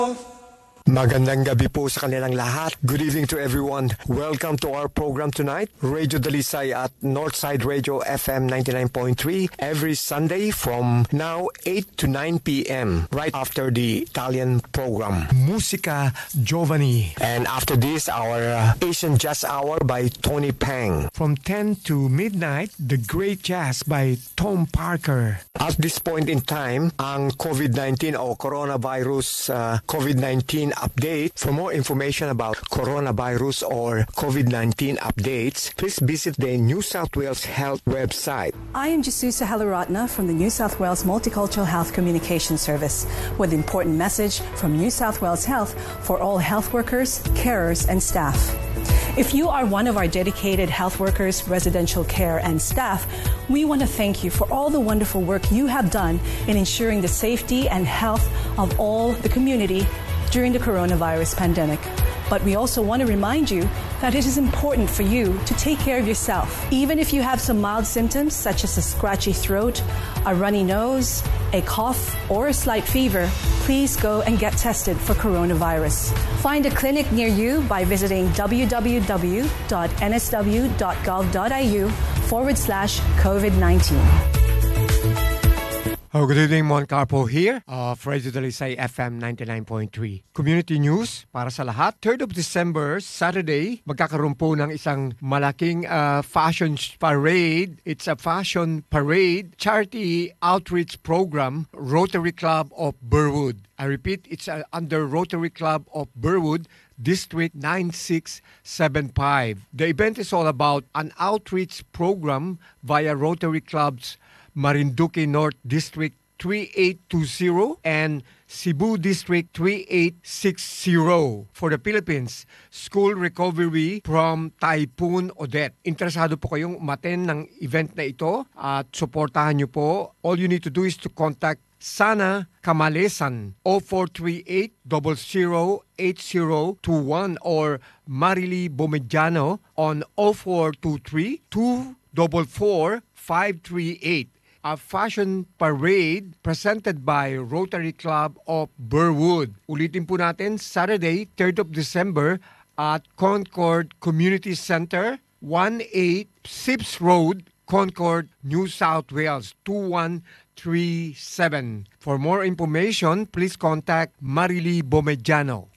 Magandang gabi po sa kanilang lahat. Good evening to everyone. Welcome to our program tonight. Radio Dalisay at Northside Radio FM 99.3 every Sunday from now 8 to 9 p.m. right after the Italian program. Musica Giovanni. And after this, our Asian Jazz Hour by Tony Pang. From 10 to midnight, The Great Jazz by Tom Parker. At this point in time, ang COVID-19 o coronavirus COVID-19 update. For more information about coronavirus or COVID-19 updates, please visit the New South Wales Health website. I am Jesusa Helaratna from the New South Wales Multicultural Health Communication Service with an important message from New South Wales Health for all health workers, carers and staff. If you are one of our dedicated health workers, residential care and staff, we want to thank you for all the wonderful work you have done in ensuring the safety and health of all the community during the coronavirus pandemic. But we also want to remind you that it is important for you to take care of yourself. Even if you have some mild symptoms such as a scratchy throat, a runny nose, a cough, or a slight fever, please go and get tested for coronavirus. Find a clinic near you by visiting www.nsw.gov.au/COVID-19. Oh, good evening, Mon Carpo here of Radio Dalisay FM 99.3. Community news para sa lahat. 3rd of December, Saturday, magkakaroon po ng isang malaking fashion parade. It's a fashion parade, charity outreach program, Rotary Club of Burwood. I repeat, it's under Rotary Club of Burwood, District 9675. The event is all about an outreach program via Rotary Club's Marinduque North District 3820 and Cebu District 3860 for the Philippines School Recovery from Typhoon Odette. Interesado po kayong umattend ng event na ito at suportahan nyo po. All you need to do is to contact Sana Kamalesan 0438-008021 or Marily Bomediano on 0423-244-538. A fashion parade presented by Rotary Club of Burwood. Ulitin po natin, Saturday, 3rd of December at Concord Community Center, 18 Sips Road, Concord, New South Wales, 2137. For more information, please contact Marily Bomediano.